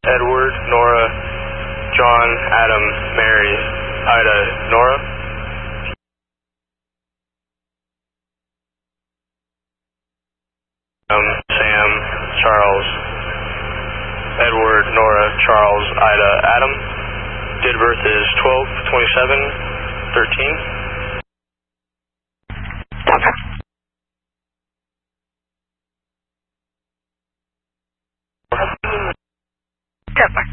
Edward, Nora, John, Adam, Mary, Ida, Nora. Sam, Charles, Edward, Nora, Charles, Ida, Adam. Date of birth is 12/27/13. Step back.